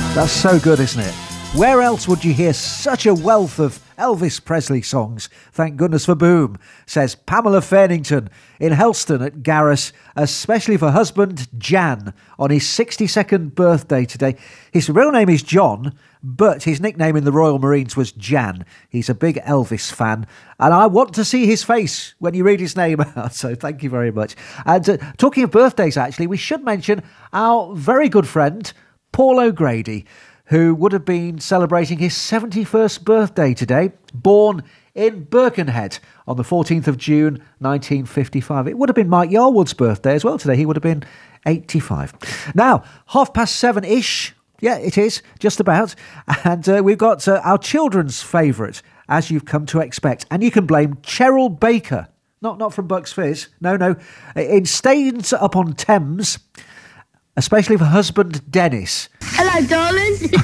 That's so good, isn't it? Where else would you hear such a wealth of Elvis Presley songs? Thank goodness for Boom, says Pamela Fairnington in Helston at Garris, especially for husband Jan on his 62nd birthday today. His real name is John, but his nickname in the Royal Marines was Jan. He's a big Elvis fan, and I want to see his face when you read his name out, so thank you very much. And talking of birthdays, actually, we should mention our very good friend, Paul O'Grady, who would have been celebrating his 71st birthday today, born in Birkenhead on the 14th of June 1955. It would have been Mike Yarwood's birthday as well today. He would have been 85. Now, 7:30-ish. Yeah, it is, just about. And we've got our children's favourite, as you've come to expect. And you can blame Cheryl Baker, not from Bucks Fizz, no, in Staines upon Thames, especially for husband Dennis. Hello, darling.